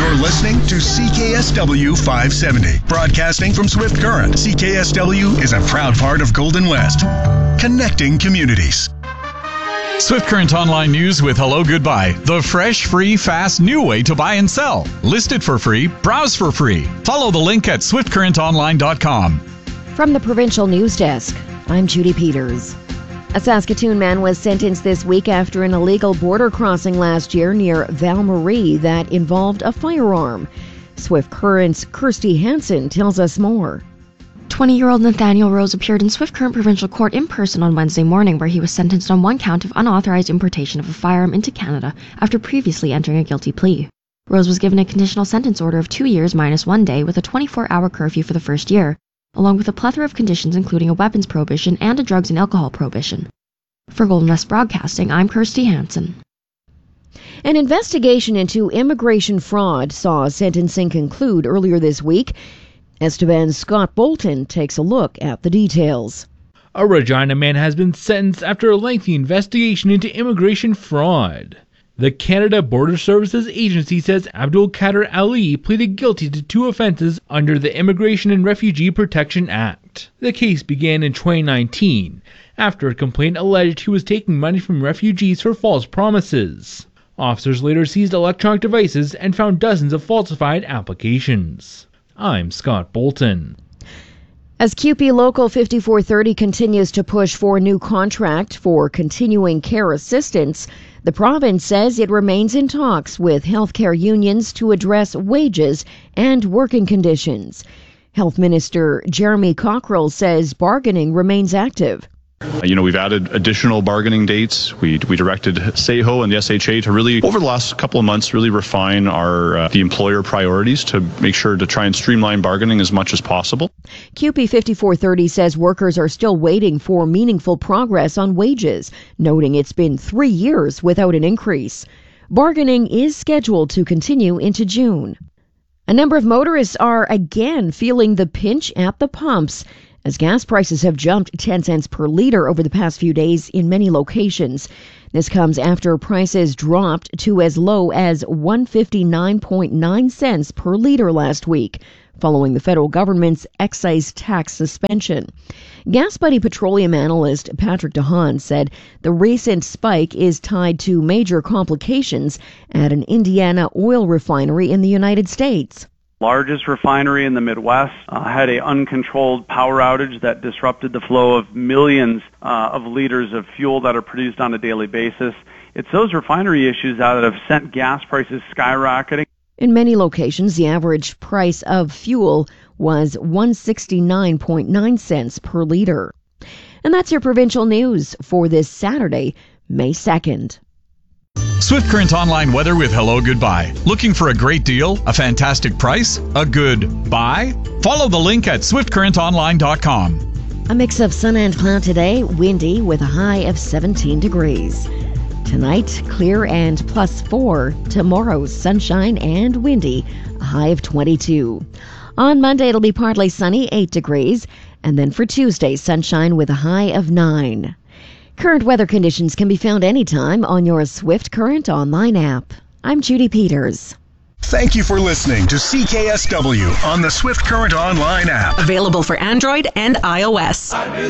You're listening to CKSW 570, broadcasting from Swift Current. CKSW is a proud part of Golden West, connecting communities. Swift Current Online News with Hello Goodbye, the fresh, free, fast, new way to buy and sell. Listed for free, browse for free. Follow the link at swiftcurrentonline.com. From the Provincial News Desk, I'm Judy Peters. A Saskatoon man was sentenced this week after an illegal border crossing last year near Val Marie that involved a firearm. Swift Current's Kirsty Hansen tells us more. 20-year-old Nathaniel Rose appeared in Swift Current Provincial Court in person on Wednesday morning, where he was sentenced on one count of unauthorized importation of a firearm into Canada after previously entering a guilty plea. Rose was given a conditional sentence order of 2 years minus 1 day with a 24-hour curfew for the first year, along with a plethora of conditions including a weapons prohibition and a drugs and alcohol prohibition. For Golden West Broadcasting, I'm Kirsty Hansen. An investigation into immigration fraud saw sentencing conclude earlier this week. Esteban's Scott Bolton takes a look at the details. A Regina man has been sentenced after a lengthy investigation into immigration fraud. The Canada Border Services Agency says Abdul Kader Ali pleaded guilty to 2 offenses under the Immigration and Refugee Protection Act. The case began in 2019 after a complaint alleged he was taking money from refugees for false promises. Officers later seized electronic devices and found dozens of falsified applications. I'm Scott Bolton. As CUPE Local 5430 continues to push for a new contract for continuing care assistance, the province says it remains in talks with healthcare unions to address wages and working conditions. Health Minister Jeremy Cockrell says bargaining remains active. We've added additional bargaining dates. We directed SAHO and the SHA to really, over the last couple of months, really refine the employer priorities to make sure to try and streamline bargaining as much as possible. CUPE 5430 says workers are still waiting for meaningful progress on wages, noting it's been 3 years without an increase. Bargaining is scheduled to continue into June. A number of motorists are again feeling the pinch at the pumps, as gas prices have jumped 10 cents per liter over the past few days in many locations. This comes after prices dropped to as low as 159.9 cents per liter last week, following the federal government's excise tax suspension. Gas Buddy petroleum analyst Patrick DeHaan said the recent spike is tied to major complications at an Indiana oil refinery in the United States. Largest refinery in the Midwest had an uncontrolled power outage that disrupted the flow of millions of liters of fuel that are produced on a daily basis. It's those refinery issues that have sent gas prices skyrocketing. In many locations, the average price of fuel was 169.9 cents per liter. And that's your provincial news for this Saturday, May 2nd. Swift Current Online weather with Hello Goodbye. Looking for a great deal, a fantastic price, a good buy? Follow the link at swiftcurrentonline.com. A mix of sun and cloud today, windy with a high of 17 degrees. Tonight, clear and +4. Tomorrow, sunshine and windy, a high of 22. On Monday, it'll be partly sunny, 8 degrees. And then for Tuesday, sunshine with a high of 9. Current weather conditions can be found anytime on your Swift Current Online app. I'm Judy Peters. Thank you for listening to CKSW on the Swift Current Online app. Available for Android and iOS.